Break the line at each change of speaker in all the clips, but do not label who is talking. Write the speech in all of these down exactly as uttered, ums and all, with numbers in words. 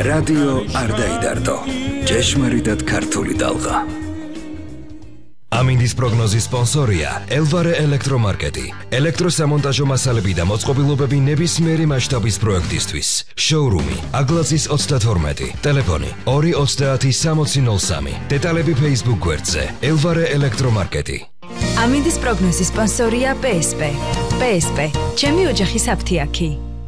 რადიო არ დაიდარდო. ჭეშმარიტად ქართული ტალღა. ამინდის პროგნოზის სპონსორია ელვარე ელექტრომარკეტი. ელექტროსამონტაჟო მასალები და მოწყობილობები ნებისმიერი მასშტაბის პროექტისთვის. შოურუმი აგლაძის ოცდათორმეტი. ტელეფონი ორი ოცდაათი სამოცი ნოლ სამი. დეტალები Facebook გვერდზე ელვარე ელექტრომარკეტი.
ამინდის პროგნოზის სპონსორია პე ეს პე. პე ეს პე. ჩემი ოჯახის აფთიაქი.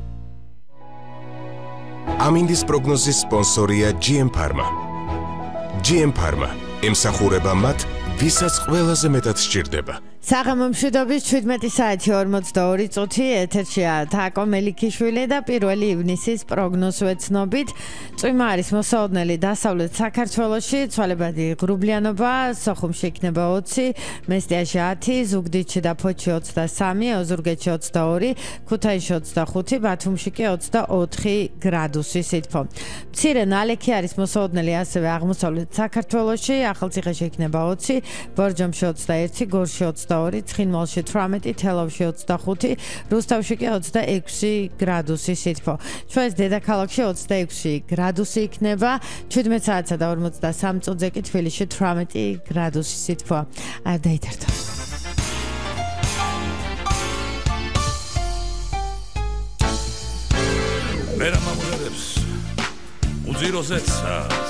ამინდის პროგნოზის სპონსორია ჯი ემ Pharma. ჯი ემ Pharma ემსახურება მათ, ვისაც ყველაზე მეტად სჭირდება.
საღამო მშვიდობის ჩვიდმეტი საათი ორმოცდაორი წუთი ეთერშია თაკო მელიქიშვილი და პირველი ივნისის პროგნოზს ვეცნობით. წვიმა არის მოსაოდნელი დასავლეთ საქართველოში, ცვალებადი ღრუბლიანობა, სოხუმში იქნება ოცი, მესტიაში ათი, ზუგდიდში და ფოთში ოცდასამი, ოზურგეთში ოცდაორი, ქუთაისში ოცდახუთი, ბათუმში კი ოცდაოთხი გრადუსი სითბო. მცირე ნალექი არის მოსაოდნელი ასევე აღმოსავლეთ საქართველოში, ახალციხეში იქნება ოცი, ბორჯომში ოცდაერთი, გორში ოცდაორი, ცხინვალში თვრამეტი, თელავში ოცდახუთი, რუსთავში კი ოცდაექვსი გრადუსი სითბო. ჩვენს დედაქალაქში ოცდაექვსი გრადუსი იქნება, ჩვიდმეტ საათსა და ორმოცდასამ წუთზე კი თბილისში თვრამეტი გრადუსი სითბოა. არ დაიდარდო.
მერა მამულებს უძიროზეცა